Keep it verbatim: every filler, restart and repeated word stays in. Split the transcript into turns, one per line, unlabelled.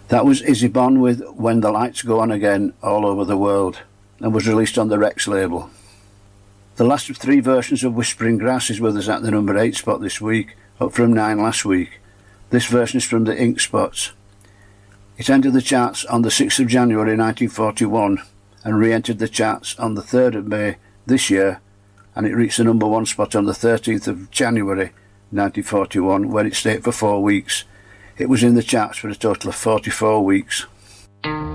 That was Izzy Bond with When the Lights Go On Again all over the world, and was released on the Rex label. The last of three versions of Whispering Grass is with us at the number eight spot this week, up from nine last week. This version is from the Ink Spots. It entered the charts on the sixth of January nineteen forty-one and re-entered the charts on the third of May this year, and it reached the number one spot on the thirteenth of January nineteen forty-one, where it stayed for four weeks. It was in the charts for a total of forty-four weeks.